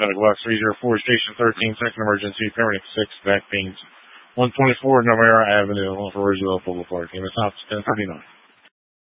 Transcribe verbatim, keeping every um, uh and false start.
Medical Box three zero four, Station thirteen, second emergency, paramedic six, back pains. one twenty-four Nomera Avenue, for Roosevelt Boulevard. Name is Hops ten thirty-nine.